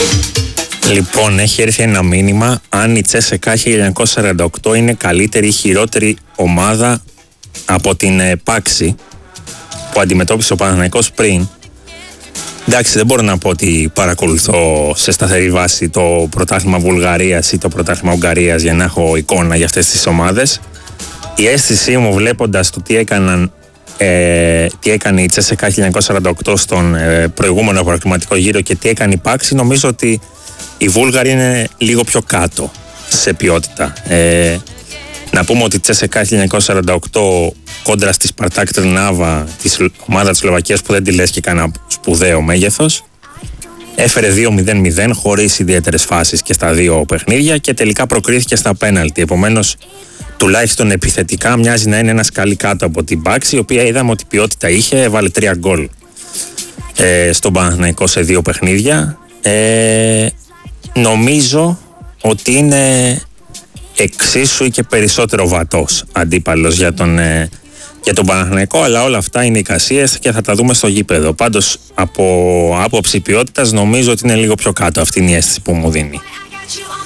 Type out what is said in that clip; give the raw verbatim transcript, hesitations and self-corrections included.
Λοιπόν, έχει έρθει ένα μήνυμα αν η Τσέσεκα χίλια εννιακόσια σαράντα οκτώ είναι καλύτερη ή χειρότερη ομάδα από την ε, Πάξη που αντιμετώπισε ο Παναθηναϊκός πριν. Εντάξει, δεν μπορώ να πω ότι παρακολουθώ σε σταθερή βάση το πρωτάθλημα Βουλγαρίας ή το πρωτάθλημα Ουγγαρίας για να έχω εικόνα για αυτές τις ομάδες. Η αίσθησή μου βλέποντας το τι έκαναν Ε, τι έκανε η Τσέσεκα χίλια εννιακόσια σαράντα οκτώ στον ε, προηγούμενο προκριματικό γύρο και τι έκανε η Πάξη, νομίζω ότι οι Βούλγαροι είναι λίγο πιο κάτω σε ποιότητα. Ε, να πούμε ότι η Τσέσεκα χίλια εννιακόσια σαράντα οκτώ κόντρα στη Σπαρτάκ Τρνάβα, τη ομάδα της Σλοβακίας που δεν τη λες και κανένα σπουδαίο μέγεθος, έφερε δύο μηδέν μηδέν χωρίς ιδιαίτερες φάσεις και στα δύο παιχνίδια και τελικά προκρίθηκε στα πέναλτι. Επομένως, τουλάχιστον επιθετικά μοιάζει να είναι ένα σκάλι κάτω από την Πάξη, η οποία είδαμε ότι ποιότητα είχε, έβαλε τρία γκολ ε, στον Παναθηναϊκό σε δύο παιχνίδια. Ε, νομίζω ότι είναι εξίσου ή και περισσότερο βατός αντίπαλος για τον, ε, για τον Παναθηναϊκό, αλλά όλα αυτά είναι εικασίες και θα τα δούμε στο γήπεδο. Πάντως από άποψη ποιότητας νομίζω ότι είναι λίγο πιο κάτω, αυτή είναι η αίσθηση που μου δίνει.